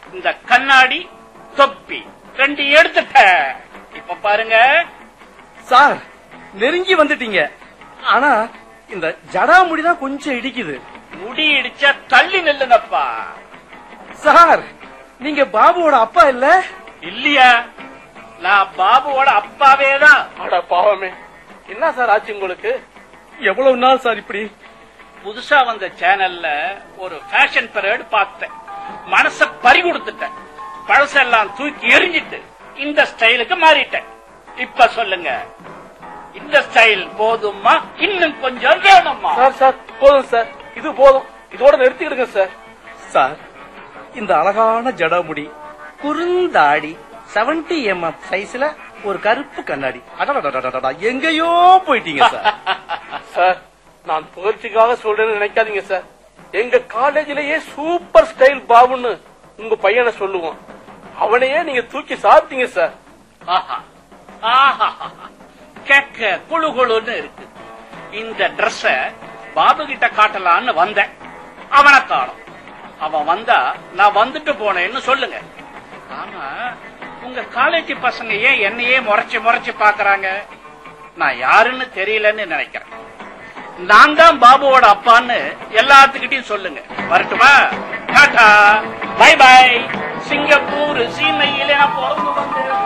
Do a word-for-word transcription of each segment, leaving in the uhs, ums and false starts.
இந்த கண்ணாடி தொப்பி ரெண்டு எடுத்துட்ட. இப்ப பாருங்க சார், நெருங்கி வந்துட்டீங்க. ஆனா இந்த ஜடாமுடிதான் கொஞ்சம் இடிக்குது. முடி இடிச்சா தள்ளி நில்லுங்கப்பா. சார், நீங்க பாபுவோட அப்பா இல்ல? இல்லையா, நான் பாபுவோட அப்பாவே தான். அட பாவமே, என்ன சார் ஆச்சு உங்களுக்கு? எவ்வளவு நாள் சார் இப்படி? புதுசா வந்த சேனல்ல ஒரு ஃபேஷன் பரேட் பார்த்தேன். மனச பறி கொடுத்துட்டேன். பழசெல்லாம் தூக்கி எரிஞ்சிட்டு இந்த ஸ்டைலுக்கு மாறிட்டேன். இப்ப சொல்லுங்க, இந்த ஸ்டைல் போதுமா, இன்னும் கொஞ்சம் வேணுமா? சார் சார் போதும் சார், இது போதும், இதோட நிறுத்திடுங்க சார். சார், இந்த அழகான ஜடாமுடி, குறுந்தாடி, செவன்டி எம்எம் சைஸ்ல ஒரு கருப்பு கண்ணாடி, அடடடடடடா, எங்கேயோ போயிட்டீங்க சார். சார், நான் புகழ்ச்சிக்காக சொல்றேன்னு நினைக்காதீங்க சார். எங்க காலேஜிலேயே சூப்பர் ஸ்டைல் பாபுன்னு உங்க பையனை சொல்லுவோம். அவனையே நீங்க தூக்கி சாப்பிட்டீங்க சார். கேக்க குழு குழுன்னு இருக்கு. இந்த ட்ரெஸ்ஸ பாபு கிட்ட காட்டலான்னு வந்தேன். அவனை காணோம். அவன் வந்தா நான் வந்துட்டு போனேன்னு சொல்லுங்க. ஆனா உங்க காலேஜ் பசங்க ஏன் என்னையே முறைச்சு முறைச்சு பாக்குறாங்க? நான் யாருன்னு தெரியலன்னு நினைக்கிறேன். நான் தான் பாபுவோட அப்பான்னு எல்லாத்துக்கிட்டையும் சொல்லுங்க. வரட்டுமா? Tata, by by. சிங்கப்பூர் சீமையில நான் பிறந்து வந்தேன்.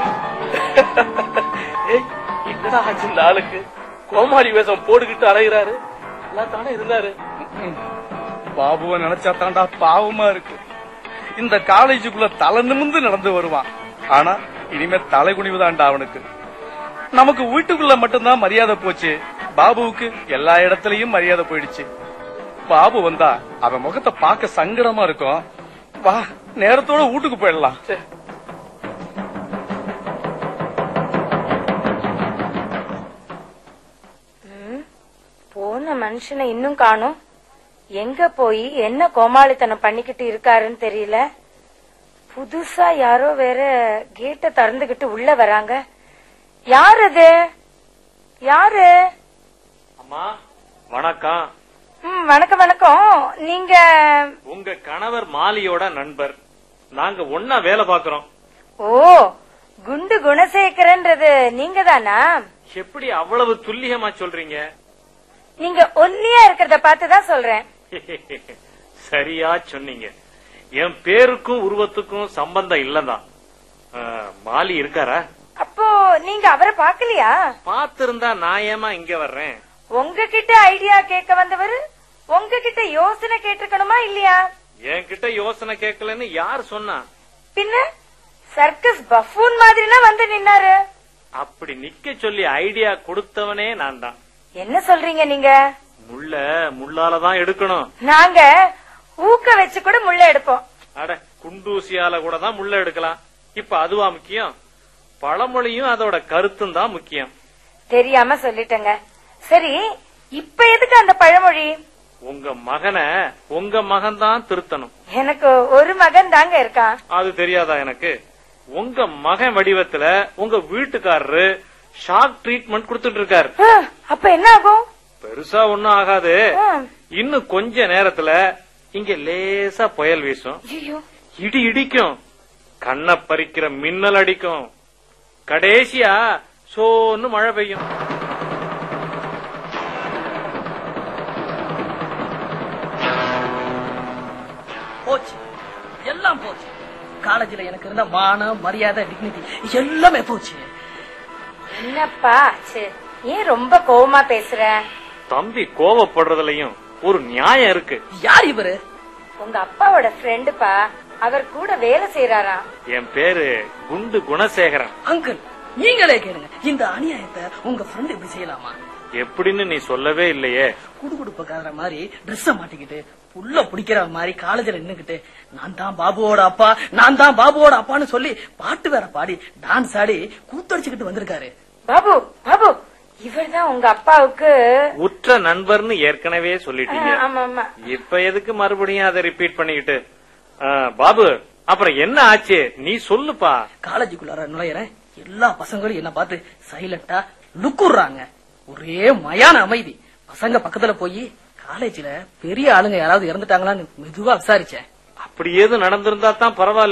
என்னடா ஆச்சு இந்த ஆளுக்கு? கோமாளி வேஷம் போட்டுக்கிட்டு அலைகிறாரு. நல்லா தானே இருந்தாரு. பாபுவை நினைச்சா தாண்டா பாவமா இருக்கு. இந்த காலேஜுக்குள்ள தலை நிமிந்து நடந்து வருவான். ஆனா இனிமே தலை குனிவுதான்டா அவனுக்கு. நமக்கு வீட்டுக்குள்ள மட்டும்தான் மரியாதை போச்சு. பாபுவுக்கு எல்லா இடத்துலயும் மரியாதை போயிடுச்சு. பாபு வந்தா அவன் முகத்தை பார்க்க சங்கடமா இருக்கும். வா, நேரத்தோட வீட்டுக்கு போயிடலாம். போன மனுஷனை இன்னும் காணும். எங்க போய் என்ன கோமாளித்தனம் பண்ணிக்கிட்டு இருக்காருன்னு தெரியல. புதுசா யாரோ வேற கேட்ட திறந்துகிட்டு உள்ள வராங்க. யாரு அது? யாரு? அம்மா வணக்கம். ம், வணக்கம் வணக்கம். நீங்க உங்க கணவர் மாலியோட நண்பர். நாங்க ஒன்னா வேலை பாக்குறோம். ஓ, குண்டு குணசேகரன்றது நீங்க தானா? எப்படி அவ்வளவு துல்லியமா சொல்றீங்க? நீங்க ஒல்லியா இருக்கிறத பார்த்துதான் சொல்றேன். சரியா சொன்னீங்க. என் பேருக்கும் உருவத்துக்கும் சம்பந்தம் இல்லதான். மாலி இருக்காரா? அப்போ நீங்க அவரை பாக்கலையா? பாத்திருந்தா நான் ஏமா இங்க வர்றேன்? உங்ககிட்ட ஐடியா கேட்க வந்தவர் உங்ககிட்ட யோசனை கேட்டிருக்கணுமா இல்லையா? என்கிட்ட யோசனை கேட்கலன்னு யார் சொன்னா? பின்ன சர்க்கஸ் பஃபூன் மாதிரினா வந்து நின்னாரு. அப்படி நிக்க சொல்லி ஐடியா கொடுத்தவனே நான் தான். என்ன சொல்றீங்க நீங்க? முள்ள முள்ளாலதான் எடுக்கணும். நாங்க ஊக்க வச்சு கூட முள்ள எடுப்போம். அட, குண்டூசியால கூட தான் முள்ள எடுக்கலாம். இப்ப அதுவா முக்கியம்? பழமொழியும் அதோட கருத்தும் தான் முக்கியம். தெரியாம சொல்லிட்டேங்க. சரி, இப்ப எதுக்கு அந்த பழமொழி? உங்க மகனை உங்க மகன் தான் திருத்தணும். எனக்கு ஒரு மகன் தாங்க இருக்கான். அது தெரியாதா எனக்கு? உங்க மகன் வடிவத்துல உங்க வீட்டுக்காரரு ஷாக் ட்ரீட்மெண்ட் கொடுத்துட்டு இருக்காரு. அப்ப என்ன ஆகும்? பெருசா ஒண்ணும் ஆகாது. இன்னும் கொஞ்ச நேரத்துல இங்க லேசா புயல் வீசும், இடி இடிக்கும், கண்ணை பறிக்கிற மின்னல் அடிக்கும், கடைசியா சோன்னு மழை பெய்யும். போச்சு, எல்லாம் போச்சு. காலேஜில் எனக்கு இருந்த மானம், மரியாதை, டிக்னிட்டி எல்லாமே போச்சு. என்னப்பா ஏன் ரொம்ப கோவமா பேசுற? தம்பி கோவப்படுறதுலயும் ஒரு நியாயம் இருக்கு. யார் இவரு? உங்க அப்பாவோட ஃப்ரெண்டுப்பா. அவர் கூட வேலை செய்யறாரா. என் பேரு குண்டு குணசேகரன். அங்கிள், நீங்களே கேளுங்க, இந்த அநியாயத்தை உங்க ஃப்ரெண்ட் இப்படி செய்யலாமா? எப்படின்னு நீ சொல்லவே இல்லையே. குடுகுடுப்பக்கார மாதிரி ட்ரெஸ் மாட்டிக்கிட்டு புள்ள பிடிக்கிற மாதிரி காலேஜ்ல நின்னுக்கிட்டு நான் தான் பாபுவோட அப்பா, நான் தான் பாபுவோட அப்பான்னு சொல்லி பாட்டு வேற பாடி டான்ஸ் ஆடி கூத்தடிச்சுக்கிட்டு வந்திருக்காரு. பாபு பாபு இவர் தான் உங்க அப்பாவுக்கு உற்ற நண்பர்னு ஏற்கனவே சொல்லிட்டீங்க. இப்ப எதுக்கு மறுபடியும் அதை ரிப்பீட் பண்ணிக்கிட்டு? பாபு, அப்புறம் என்ன ஆச்சு நீ சொல்லுப்பா. காலேஜுக்குள்ளார நுழையிறேன், எல்லா பசங்களும் என்ன பார்த்து சைலண்டா லுக்குறாங்க. ஒரே மயான அமைதி. பசங்க பக்கத்துல போய் காலேஜ்ல பெரிய ஆளுங்க யாராவது இறந்துட்டாங்களான்னு மெதுவா விசாரிச்சேன். அப்படி ஏதும் நடந்திருந்தா தான் பரவாயில்ல.